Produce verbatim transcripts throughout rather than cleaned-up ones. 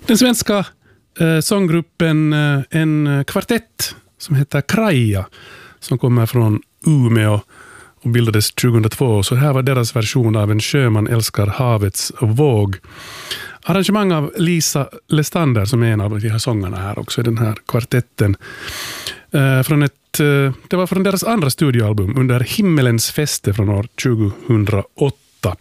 Den svenska eh, sånggruppen eh, en kvartett som heter Kraja som kommer från Umeå och bildades tjugohundratvå. Så här var deras version av En sjöman älskar havets våg. Arrangemang av Lisa Lestander som är en av de här sångarna här också i den här kvartetten. Eh, från ett, eh, det var från deras andra studioalbum Under himmelens feste från år tjugohundraåtta.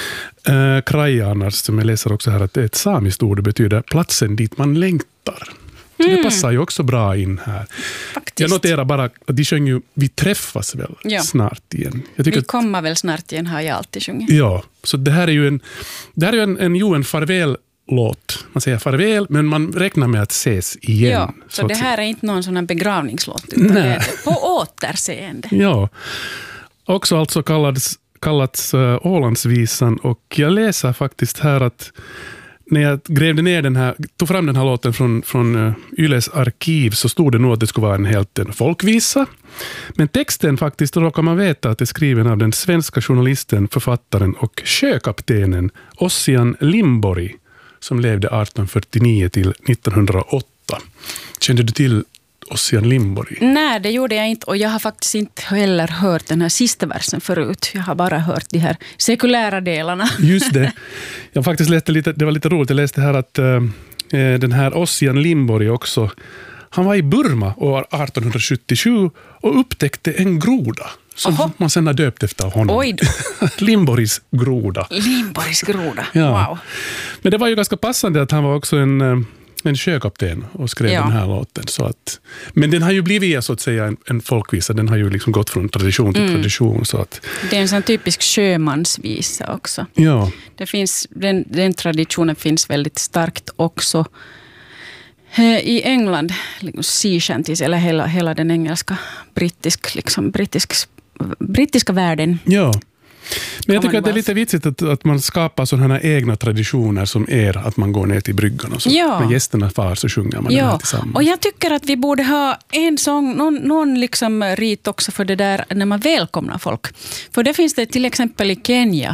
Eh, Kraja annars, som jag läser också här att det är ett samiskt ord, det betyder platsen dit man längtar. Så mm. det passar ju också bra in här. Faktiskt. Jag noterar bara att de sjöng ju Vi träffas väl ja. snart igen. Jag vi kommer att, väl snart igen har jag alltid sjungit. Ja, så det här är ju en, det här är en, en, jo, en farväl-låt. Man säger farväl, men man räknar med att ses igen. Ja, så, så det här är inte någon sån här begravningslåt, utan det är på återseende. Ja, också alltså kallats, kallats uh, Ålandsvisan, och jag läser faktiskt här att när jag grävde ner den här, tog fram den här låten från, från uh, Yles arkiv, så stod det nog att det skulle vara en helt en folkvisa. Men texten faktiskt råkar man veta att det är skriven av den svenska journalisten, författaren och sjökaptenen Ossian Limborg som levde arton fyrtionio till nittonhundraåtta. Kände du till Ossian Limborg? Nej, det gjorde jag inte, och jag har faktiskt inte heller hört den här sista versen förut. Jag har bara hört de här sekulära delarna. Just det. Jag faktiskt läste lite, det var lite roligt, jag läste här att äh, den här Ossian Limborg också, han var i Burma år arton sjuttiosju och upptäckte en groda som Aha. man sedan har döpt efter honom. Oj då. Limborgs groda. Limborgs groda, ja. Wow. Men det var ju ganska passande att han var också en, en sjökapten och skrev ja. den här låten. Så att, men den har ju blivit så att säga en, en folkvisa. Den har ju liksom gått från tradition till mm. tradition. Så att, det är en sån typisk sjömansvisa också. Ja. Det finns, den, den traditionen finns väldigt starkt också i England, liksom sea shanties, eller hela, hela den engelska brittisk, liksom, brittisk, brittiska världen. Ja, men jag tycker att det är lite vitsigt att, att man skapar sådana här egna traditioner som är att man går ner till bryggan och så. Ja. När gästerna far så sjunger man ja. den här tillsammans. Och jag tycker att vi borde ha en sång, någon, någon liksom rit också för det där när man välkomnar folk. För det finns det till exempel i Kenya.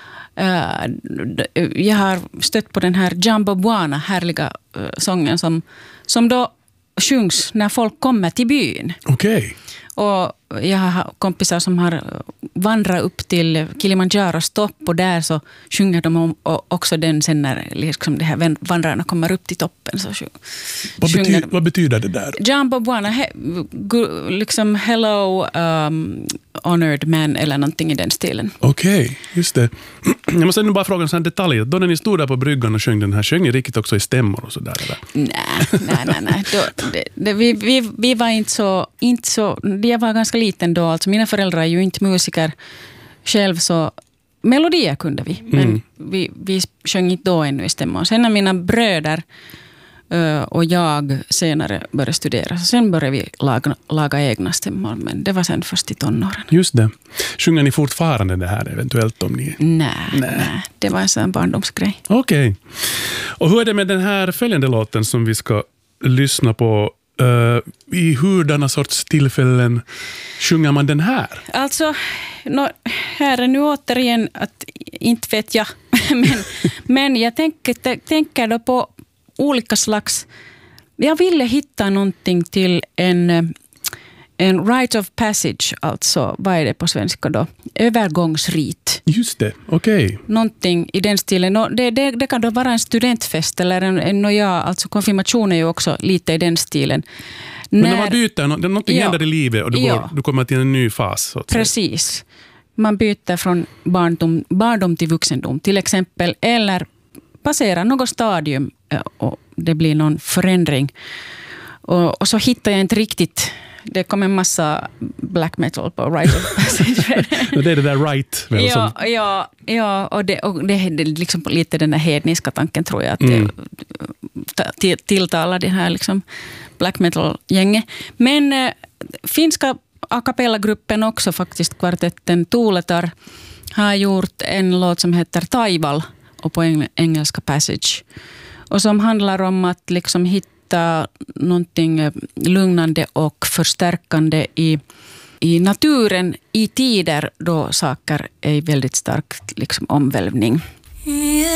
Uh, jag har stött på den här Jambo Bwana, härliga uh, sången som, som då sjungs när folk kommer till byn. Okej. Okay. Och jag har kompisar som har vandrat upp till Kilimanjaros topp, och där så sjunger de om, också den sen när liksom de här vandrarna kommer upp till toppen. Så sjung, vad, betyder, vad betyder det där? Jambo Bwana, he, liksom hello um, honored man eller någonting i den stilen. Okej, okay, just det. Jag måste nu bara fråga en sån detalj. Då när ni stod där på bryggan och sjöng den här, sjöng ni riktigt också i stämmor och sådär? Eller? Nej, nej, nej. nej. Då, det, det, vi, vi, vi var inte så, inte så... Jag var ganska liten då. Alltså mina föräldrar är ju inte musiker själv, så melodier kunde vi. Men mm. vi, vi sjöng inte då ännu i stämmor. Sen när mina bröder uh, och jag senare började studera, så sen började vi laga, laga egna stämmor. Men det var sen först i tonåren. Just det. Sjunger ni fortfarande det här eventuellt om ni... Nej, nej. Det var en sån barndomsgrej. Okej. Okay. Och hur är det med den här följande låten som vi ska lyssna på? Uh, I hurdana sorts tillfällen sjunger man den här? Alltså, no, här är nu återigen att inte vet jag, men, men jag tänker, tänker då på olika slags... Jag ville hitta någonting till en, en rite of passage, alltså vad är det på svenska då? Övergångsrit. Just det, okej. Okay. Någonting i den stilen. No, det, det, det kan då vara en studentfest eller en, en no, ja, alltså konfirmation är ju också lite i den stilen. Men när man byter, någonting ja, händer i livet och du, ja, går, du kommer till en ny fas. Så att precis. Säga. Man byter från barndom, barndom till vuxendom till exempel, eller passerar något stadium och det blir någon förändring. Och, och så hittar jag inte riktigt... Det kom en massa black metal på Rite of Passage. Det är det där right. Väl, ja, som... ja, ja, och det, och det är liksom lite den här hedniska tanken, tror jag, att mm. det tilltalar det här liksom black metal-gänget. Men äh, finska a cappella-gruppen också, faktiskt kvartetten Tuuletar, har gjort en låt som heter Taival och på eng- engelska Passage. Och som handlar om att liksom hitta någonting lugnande och förstärkande i, i naturen i tider då saker är väldigt starkt liksom omvälvning.